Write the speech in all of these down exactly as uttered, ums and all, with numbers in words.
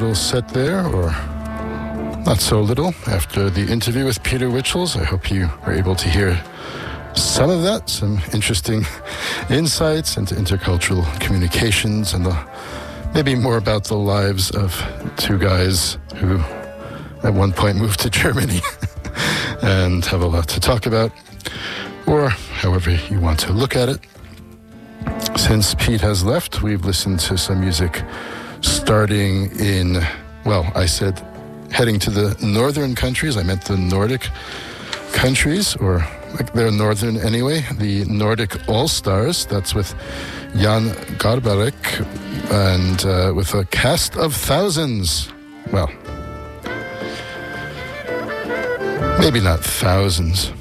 little set there, or not so little, after the interview with Peter Wichels. I hope you were able to hear some of that, some interesting insights into intercultural communications and the, maybe more about the lives of two guys who at one point moved to Germany and have a lot to talk about, or however you want to look at it. Since Pete has left, we've listened to some music starting in, well, I said heading to the northern countries. I meant the Nordic countries, or like they're northern anyway. The Nordic All-Stars, that's with Jan Garbarek, and uh, with a cast of thousands. Well, maybe not thousands.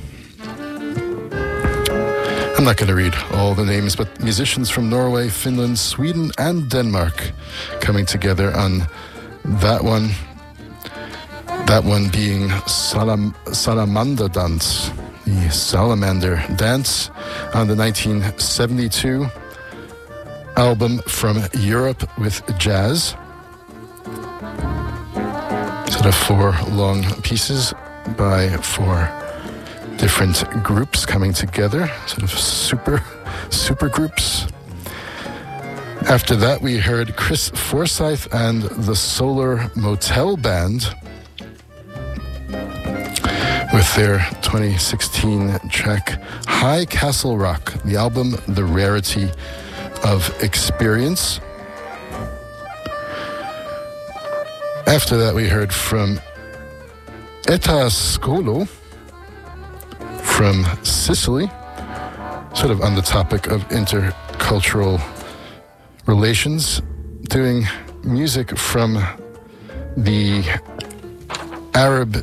I'm not going to read all the names, but musicians from Norway, Finland, Sweden, and Denmark coming together on that one. That one being Salam, Salamander Dance, the Salamander Dance, on the nineteen seventy-two album From Europe with Jazz. Sort of four long pieces by four different groups coming together, sort of super, super groups. After that, we heard Chris Forsyth and the Solar Motel Band with their twenty sixteen track High Castle Rock, the album The Rarity of Experience. After that, we heard from Eta Skolo from Sicily, sort of on the topic of intercultural relations, doing music from the Arab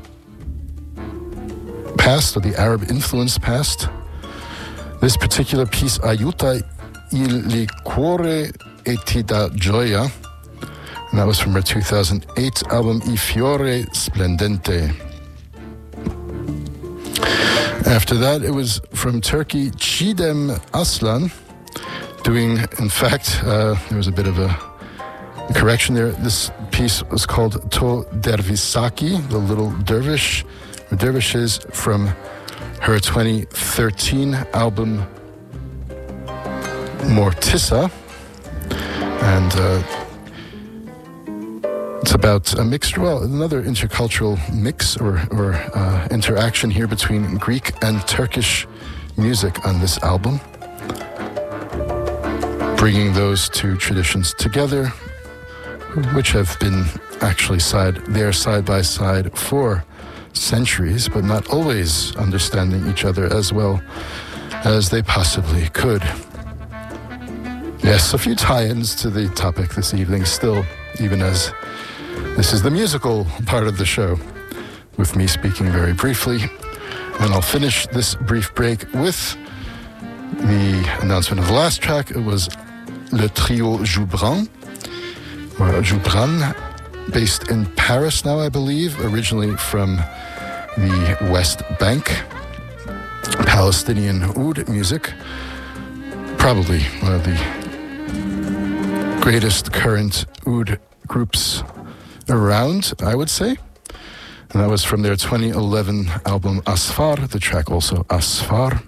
past, or the Arab-influenced past. This particular piece, Aiuta il liquore e ti dà gioia, and that was from her two thousand eight album I Fiore Splendente. After that, it was from Turkey, Çiğdem Aslan, doing, in fact, uh, there was a bit of a correction there. This piece was called To Dervisaki, the Little Dervish, or Dervishes, from her twenty thirteen album Mortissa. And uh, it's about a mixture, well, another intercultural mix or, or uh, interaction here between Greek and Turkish music on this album, bringing those two traditions together, which have been actually side there side by side for centuries, but not always understanding each other as well as they possibly could. Yes, a few tie-ins to the topic this evening still, even as this is the musical part of the show, with me speaking very briefly. And I'll finish this brief break with the announcement of the last track. It was Le Trio Joubran, or Joubran, based in Paris now, I believe, originally from the West Bank. Palestinian oud music, probably one of the greatest current oud groups around, I would say. And that was from their twenty eleven album Asfar, the track also Asfar.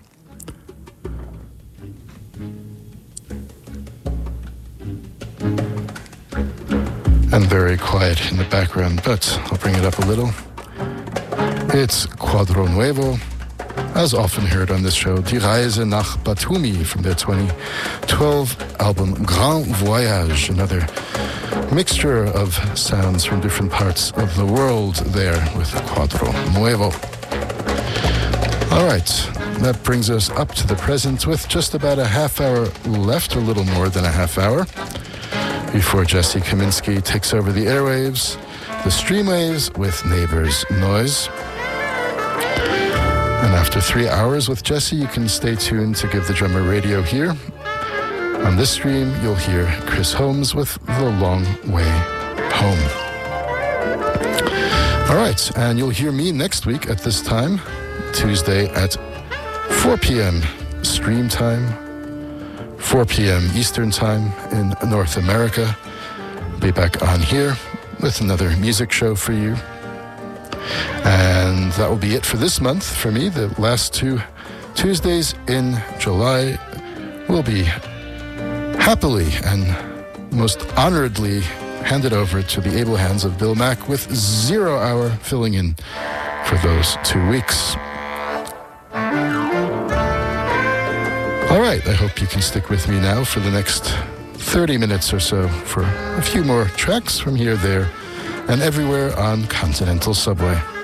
And very quiet in the background, but I'll bring it up a little. It's Quadro Nuevo, as often heard on this show, Die Reise nach Batumi, from their twenty twelve album Grand Voyage, another mixture of sounds from different parts of the world there with Quadro Nuevo. All right, that brings us up to the present with just about a half hour left, a little more than a half hour, before Jesse Kaminsky takes over the airwaves, the streamwaves with Neighbors Noise. And after three hours with Jesse, you can stay tuned to Give the Drummer Radio here. On this stream, you'll hear Chris Holmes with The Long Way Home. All right, and you'll hear me next week at this time, Tuesday at four p.m. stream time, four p.m. Eastern time in North America. Be back on here with another music show for you. And that will be it for this month for me. The last two Tuesdays in July will be happily and most honoredly handed over to the able hands of Bill Mack, with Zero Hour filling in for those two weeks. All right, I hope you can stick with me now for the next thirty minutes or so for a few more tracks from here, there, and everywhere on Continental Subway.